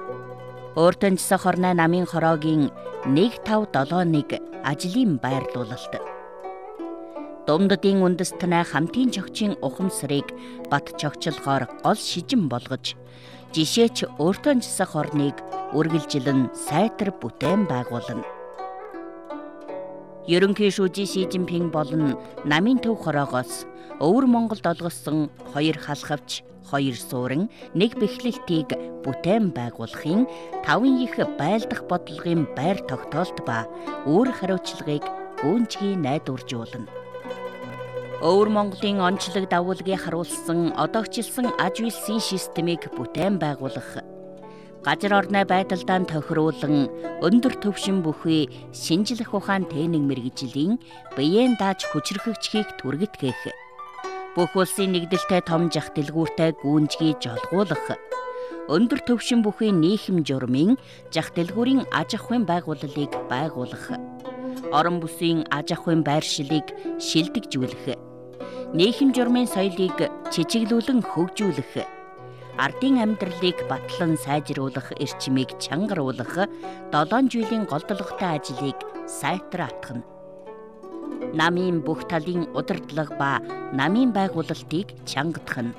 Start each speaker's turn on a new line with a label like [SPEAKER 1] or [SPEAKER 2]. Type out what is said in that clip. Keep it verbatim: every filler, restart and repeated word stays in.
[SPEAKER 1] Өөртөө жисэх хорноо намын хороогийн нэг тав долоо нэг ажлын байрлуулалт. Думддын үндэстнээ хамтын чогчийн ухамсарыг бат чогчлохоор гол шижин болгож, жишээч өөртөө жисэх хорныг үргэлжилэн сайтар бүтээн байгуулна. Ерөнхий шүүжи Ши Жинпинг болон намын төв хороогоос өвөр Монголд олгосон хоёр халхавч, хоёр суурин, нэг бэхлэлтийг бүтээн байгуулахын таван их байлдах бодлогын байр тогтоолт ба үүрэг хариуцлагыг гүнзгий найдваржуулна. Өвөр Монголын онцлог давуулгыг харуулсан одоогчилсан аж үйлсийн системийг бүтээн байгуулах, газар орны байдалдаа тохируулан өндөр түвшин бүхий шинжлэх ухаан техник мэргэжлийн биеийн дааж хүчрхэгчхийг түргэтгэх, бүх улсын нэгдэлтэй том жах дэлгүүртэй гүнзгий жолгуулах, өндөр түвшин бүхий нийхэм журмын жах дэлгүүрийн аж ахуйн байгууллагыг байгуулах, орон бүсийн аж ахуйн байршлыг шилдэгжүүлэх, нийхэм журмын соёлыг чичиглүүлэн хөгжүүлэх, ардын амьдралыг батлан сайжруулах эрчимийг чангаруулах долоон жилийн голдлоготой ажлыг сайтар атгана. Намын бүх талын удирдлага ба намын байгуулалтыг чангадах нь